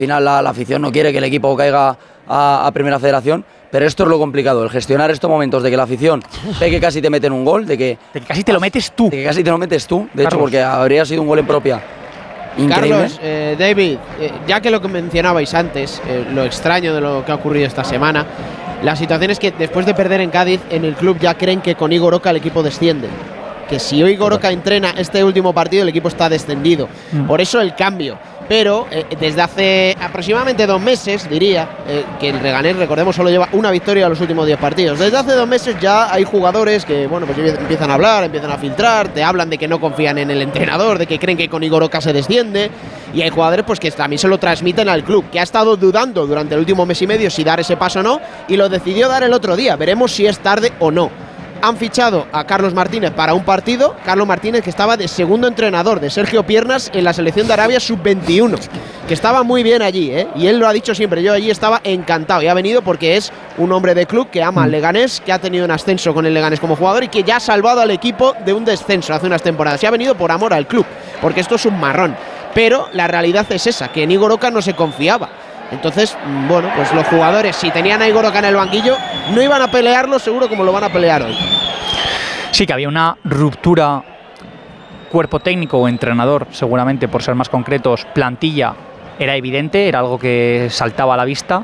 final la afición no quiere que el equipo caiga a Primera Federación, pero esto es lo complicado, el gestionar estos momentos de que la afición ve que casi te meten un gol, de que casi te lo metes tú. De que casi te lo metes tú, de hecho, porque habría sido un gol en propia. Increíble. Carlos, David, ya que lo que mencionabais antes, lo extraño de lo que ha ocurrido esta semana, la situación es que después de perder en Cádiz, en el club ya creen que con Igor Oca el equipo desciende. Que si hoy Igor Oca entrena este último partido, el equipo está descendido. Por eso el cambio. Pero desde hace aproximadamente 2 meses, diría, que el Leganés, recordemos, solo lleva una victoria a los últimos 10 partidos. Desde hace 2 meses ya hay jugadores que, bueno, pues empiezan a hablar, empiezan a filtrar, te hablan de que no confían en el entrenador, de que creen que con Igor Oca se desciende. Y hay jugadores pues que también se lo transmiten al club, que ha estado dudando durante el último mes y medio si dar ese paso o no, y lo decidió dar el otro día. Veremos si es tarde o no. Han fichado a Carlos Martínez para un partido. Carlos Martínez, que estaba de segundo entrenador de Sergio Piernas en la selección de Arabia sub-21, que estaba muy bien allí, y él lo ha dicho siempre, yo allí estaba encantado, y ha venido porque es un hombre de club que ama al Leganés, que ha tenido un ascenso con el Leganés como jugador y que ya ha salvado al equipo de un descenso hace unas temporadas, y ha venido por amor al club, porque esto es un marrón. Pero la realidad es esa, que en Igor Oca no se confiaba. Entonces, bueno, pues los jugadores, si tenían a Igor Oca en el banquillo, no iban a pelearlo seguro como lo van a pelear hoy. Sí, que había una ruptura cuerpo técnico o entrenador, seguramente por ser más concretos, plantilla, era evidente, era algo que saltaba a la vista,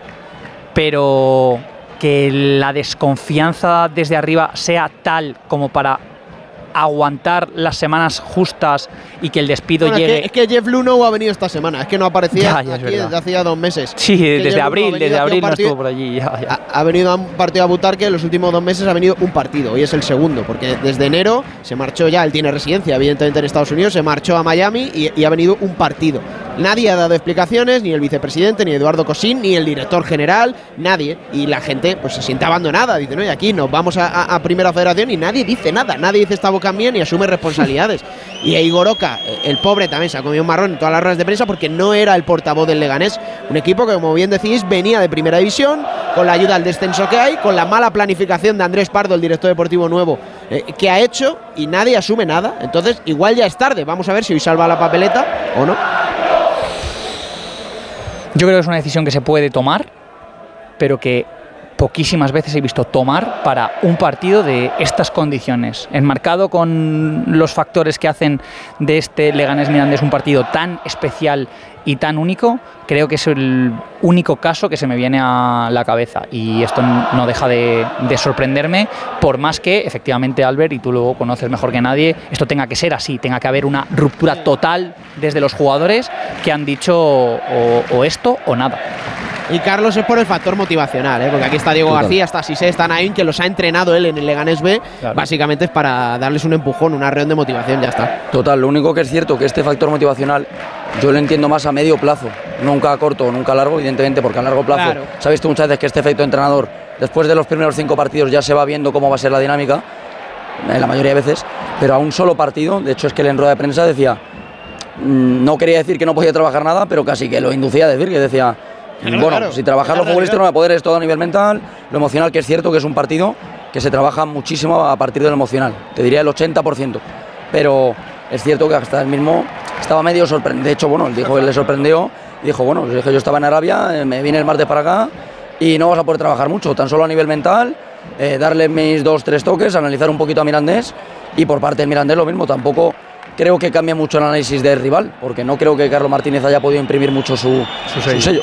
pero que la desconfianza desde arriba sea tal como para aguantar las semanas justas y que el despido llegue. Es que Jeff Luhnow ha venido esta semana, es que no aparecía aquí desde hacía 2 meses. Sí, desde abril no estuvo por allí. Ha venido a un partido a Butarque, en los últimos 2 meses ha venido un partido, hoy es el segundo, porque desde enero se marchó ya, él tiene residencia evidentemente en Estados Unidos, se marchó a Miami y ha venido un partido. Nadie ha dado explicaciones, ni el vicepresidente, ni Eduardo Cosín, ni el director general, nadie. Y la gente pues se siente abandonada, dice, no, y aquí nos vamos a Primera Federación y nadie dice nada, nadie dice esta boca mía ni asume responsabilidades. Y a Igor Oca, el pobre, también se ha comido un marrón en todas las ruedas de prensa porque no era el portavoz del Leganés, un equipo que, como bien decís, venía de Primera División, con la ayuda al descenso que hay, con la mala planificación de Andrés Pardo, el director deportivo nuevo, que ha hecho, y nadie asume nada. Entonces igual ya es tarde, vamos a ver si hoy salva la papeleta o no. Yo creo que es una decisión que se puede tomar, pero que poquísimas veces he visto tomar para un partido de estas condiciones, enmarcado con los factores que hacen de este Leganés Mirandés un partido tan especial y tan único. Creo que es el único caso que se me viene a la cabeza, y esto no deja de sorprenderme, por más que efectivamente, Albert, y tú lo conoces mejor que nadie, esto tenga que ser así, tenga que haber una ruptura total desde los jugadores que han dicho o esto o nada. Y Carlos, es por el factor motivacional, porque aquí está Diego García, está Sisé, está Naim, que los ha entrenado él en el Leganés B, claro. Básicamente es para darles un empujón, un arreón de motivación, ya está. Total, lo único que es cierto que este factor motivacional yo lo entiendo más a medio plazo, nunca a corto, nunca a largo, evidentemente, porque a largo plazo, claro, se ha visto muchas veces que este efecto entrenador, después de los primeros 5 partidos ya se va viendo cómo va a ser la dinámica, la mayoría de veces, pero a un solo partido, de hecho es que él en rueda de prensa decía, no quería decir que no podía trabajar nada, pero casi que lo inducía a decir, que decía, bueno, claro, si trabajar los futbolistas no va a poder, es todo a nivel mental, lo emocional, que es cierto que es un partido que se trabaja muchísimo a partir del emocional, te diría el 80%, pero es cierto que hasta él mismo estaba medio sorprendido. De hecho, bueno, él dijo que le sorprendió y dijo, bueno, es que yo estaba en Arabia, me vine el martes para acá y no vas a poder trabajar mucho, tan solo a nivel mental, darle mis 2-3 toques, analizar un poquito a Mirandés, y por parte del Mirandés lo mismo, tampoco creo que cambie mucho el análisis del rival, porque no creo que Carlos Martínez haya podido imprimir mucho su sello.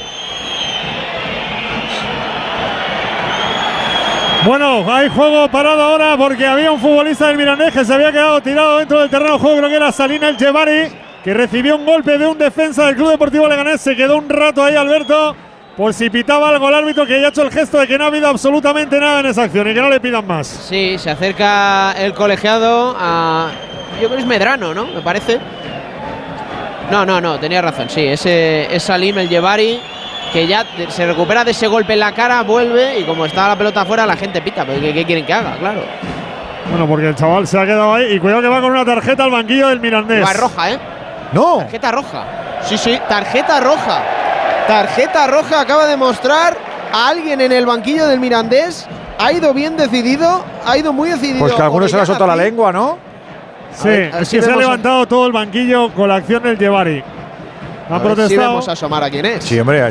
Bueno, hay juego parado ahora porque había un futbolista del Mirandés que se había quedado tirado dentro del terreno de juego, creo que era Salina El Jebari, que recibió un golpe de un defensa del Club Deportivo Leganés, se quedó un rato ahí Alberto, por si pitaba algo el árbitro, que ya ha hecho el gesto de que no ha habido absolutamente nada en esa acción y que no le pidan más. Sí, se acerca el colegiado a... yo creo que es Medrano, ¿no? Me parece. No, tenía razón, sí, es Salim El Jebari, que ya se recupera de ese golpe en la cara, vuelve y como está la pelota afuera la gente pita, pero ¿qué quieren que haga? Claro. Bueno, porque el chaval se ha quedado ahí y cuidado que va con una tarjeta al banquillo del Mirandés. Va roja, ¿eh? No. Tarjeta roja. Sí, tarjeta roja. Tarjeta roja acaba de mostrar a alguien en el banquillo del Mirandés. Ha ido bien decidido, ha ido muy decidido. Pues que alguno se le ha soltado la lengua, ¿no? Sí, es que se ha levantado todo el banquillo con la acción del Jebari. Han protestado. Si vamos a asomar a quién es. Sí, hombre.